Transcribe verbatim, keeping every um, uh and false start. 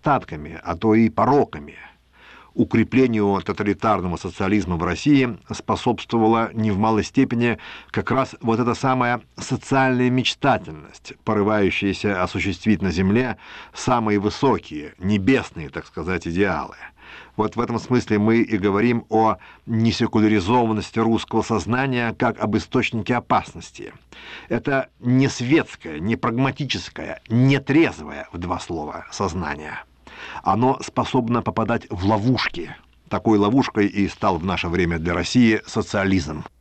недостатками, а то и пороками. Укреплению тоталитарного социализма в России способствовала не в малой степени как раз вот эта самая социальная мечтательность, порывающаяся осуществить на земле самые высокие, небесные, так сказать, идеалы. Вот в этом смысле мы и говорим о несекуляризованности русского сознания как об источнике опасности. Это не светское, не прагматическое, не трезвое, в два слова, сознание. Оно способно попадать в ловушки. Такой ловушкой и стал в наше время для России социализм.